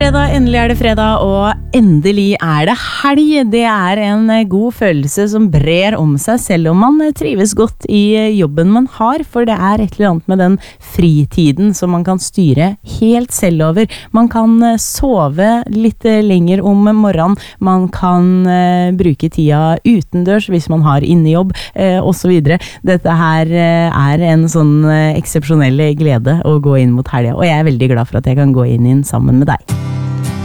Endelig er det fredag, og endelig er det helg. Det er en god følelse som brer om seg, selv om man trives godt i jobben man har, for det er et eller annet med den fritiden som man kan styre helt selv over. Man kan sove litt lenger om morgenen, man kan bruke tida utendørs hvis man har innejobb, og så videre. Dette her er en sånn eksepsjonell glede å gå inn mot helga, og jeg er veldig glad for at jeg kan gå inn sammen med deg.